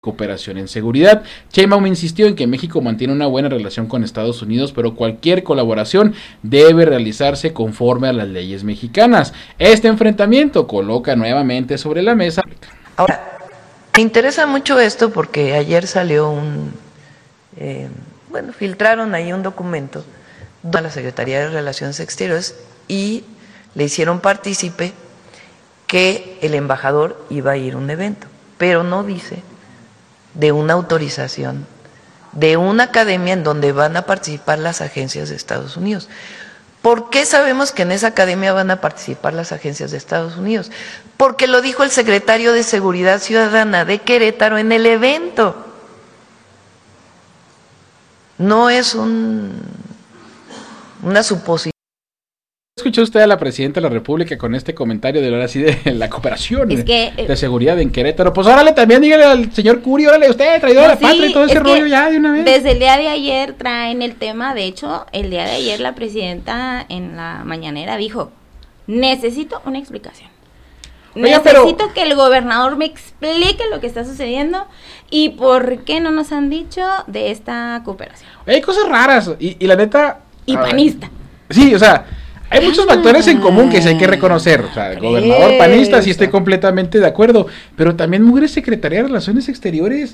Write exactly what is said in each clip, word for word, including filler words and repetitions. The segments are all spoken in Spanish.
cooperación en seguridad. Sheinbaum insistió en que México mantiene una buena relación con Estados Unidos, pero cualquier colaboración debe realizarse conforme a las leyes mexicanas. Este enfrentamiento coloca nuevamente sobre la mesa. Ahora, me interesa mucho esto porque ayer salió un, eh, bueno, filtraron ahí un documento de la Secretaría de Relaciones Exteriores y le hicieron partícipe que el embajador iba a ir a un evento, pero no dice de una autorización de una academia en donde van a participar las agencias de Estados Unidos. ¿Por qué sabemos que en esa academia van a participar las agencias de Estados Unidos? Porque lo dijo el secretario de Seguridad Ciudadana de Querétaro en el evento. No es un, una suposición. ¿Escuchó usted a la presidenta de la República con este comentario de ahora sí de la cooperación es que, de seguridad en Querétaro? Pues órale, también dígale al señor Curi, órale usted, traidor no, a la patria sí, y todo ese rollo ya de una vez. Desde el día de ayer traen el tema, de hecho, el día de ayer la presidenta en la mañanera dijo, necesito una explicación. Oiga, necesito pero, que el gobernador me explique lo que está sucediendo y por qué no nos han dicho de esta cooperación. Hay cosas raras y, y la neta... Y panista. Ver, sí, o sea... Hay muchos factores en común que se hay que reconocer, o sea, el gobernador panista, sí estoy completamente de acuerdo, pero también mujer Secretaría de Relaciones Exteriores.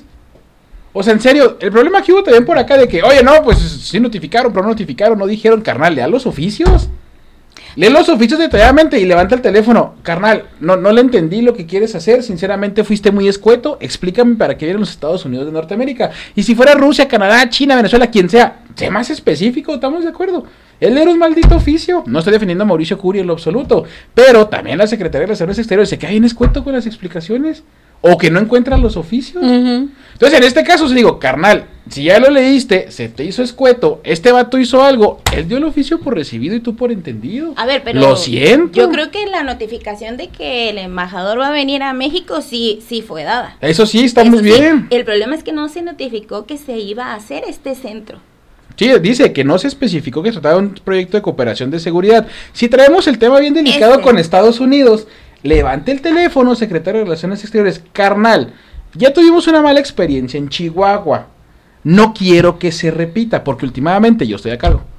O sea, en serio, el problema que hubo también por acá de que, oye, no, pues sí notificaron, pero no notificaron, no dijeron, carnal, lea los oficios. Lee los oficios detalladamente y levanta el teléfono. Carnal, no, no le entendí lo que quieres hacer, sinceramente fuiste muy escueto, explícame para qué vienen los Estados Unidos de Norteamérica. Y si fuera Rusia, Canadá, China, Venezuela, quien sea, sé más específico, estamos de acuerdo. Él era un maldito oficio, no estoy defendiendo a Mauricio Curi en lo absoluto, pero también la Secretaría de Relaciones Exteriores se queda bien escueto con las explicaciones, o que no encuentran los oficios. Uh-huh. Entonces en este caso se digo, carnal, si ya lo leíste, se te hizo escueto, este vato hizo algo, él dio el oficio por recibido y tú por entendido. A ver, pero lo siento. Yo creo que la notificación de que el embajador va a venir a México sí, sí fue dada. Eso sí, está Eso muy sí. bien. El problema es que no se notificó que se iba a hacer este centro. Sí, dice que no se especificó que se trataba de un proyecto de cooperación de seguridad. Si traemos el tema bien delicado este. con Estados Unidos, levante el teléfono, secretario de Relaciones Exteriores, carnal, ya tuvimos una mala experiencia en Chihuahua, no quiero que se repita, porque últimamente yo estoy a cargo.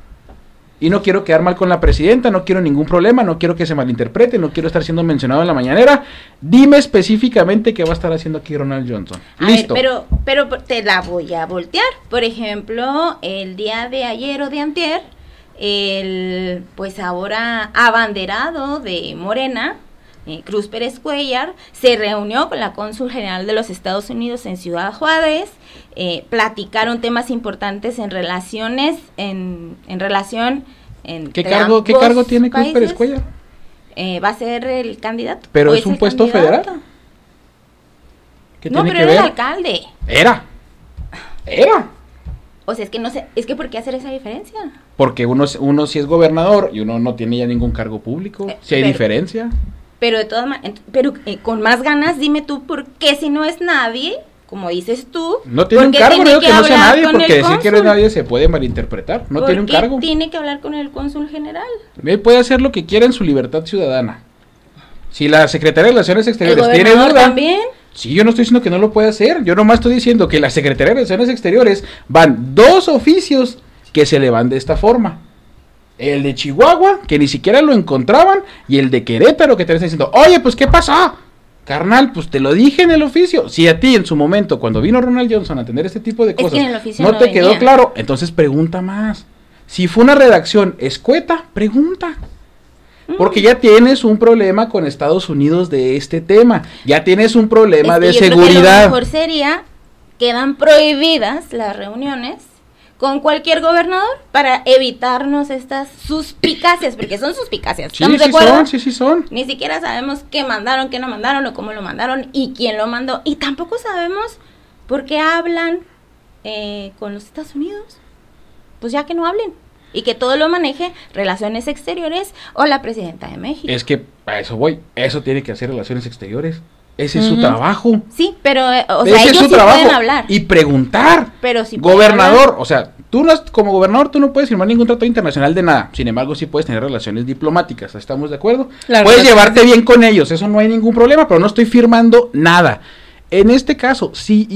Y no quiero quedar mal con la presidenta, no quiero ningún problema, no quiero que se malinterprete, no quiero estar siendo mencionado en la mañanera. Dime específicamente qué va a estar haciendo aquí Ronald Johnson. A Listo. Ver, pero, pero te la voy a voltear. Por ejemplo, el día de ayer o de antier, el pues ahora abanderado de Morena, eh, Cruz Pérez Cuellar, se reunió con la cónsul general de los Estados Unidos en Ciudad Juárez. Eh, platicaron temas importantes en relaciones, en, en relación en ¿Qué cargo, ¿qué cargo tiene Cruz Pérez Cuellar? Eh, va a ser el candidato. ¿Pero es un puesto federal? ¿Qué no, tiene pero que era ver? El alcalde. Era. Era. O sea, es que no sé, es que ¿por qué hacer esa diferencia? Porque uno, uno sí es gobernador y uno no tiene ya ningún cargo público. Eh, si hay pero, diferencia. Pero de todas maneras, pero eh, con más ganas, dime tú, ¿por qué si no es nadie? Como dices tú, no tiene un cargo, no digo que, que no sea nadie, porque decir que no es nadie se puede malinterpretar, no tiene un cargo. Tiene que hablar con el cónsul general. Él puede hacer lo que quiera en su libertad ciudadana. Si la Secretaría de Relaciones Exteriores tiene duda, también. Sí, yo no estoy diciendo que no lo puede hacer, yo nomás estoy diciendo que la Secretaría de Relaciones Exteriores van dos oficios que se le van de esta forma. El de Chihuahua, que ni siquiera lo encontraban, y el de Querétaro, que te está diciendo, oye, pues, ¿qué pasó? Carnal, pues te lo dije en el oficio. Si a ti en su momento, cuando vino Ronald Johnson a atender este tipo de cosas, es que no, no te venía. Quedó claro, entonces pregunta más. Si fue una redacción escueta, pregunta. Mm. Porque ya tienes un problema con Estados Unidos de este tema. Ya tienes un problema es que de yo seguridad. Creo que lo mejor sería, quedan prohibidas las reuniones con cualquier gobernador para evitarnos estas suspicacias, porque son suspicacias. Sí, sí son, sí, sí son. Ni siquiera sabemos qué mandaron, qué no mandaron, o cómo lo mandaron, y quién lo mandó. Y tampoco sabemos por qué hablan eh, con los Estados Unidos. Pues ya que no hablen. Y que todo lo maneje Relaciones Exteriores o la Presidenta de México. Es que a eso voy, eso tiene que hacer Relaciones Exteriores. Ese es uh-huh. su trabajo. Sí, pero, o sea, Ese ellos sí trabajo. Pueden hablar. Y preguntar. Pero si Gobernador, o sea, tú no, como gobernador tú no puedes firmar ningún tratado internacional de nada. Sin embargo, sí puedes tener relaciones diplomáticas. ¿Estamos de acuerdo? Claro, puedes claro. llevarte bien con ellos, eso no hay ningún problema, pero no estoy firmando nada. En este caso, sí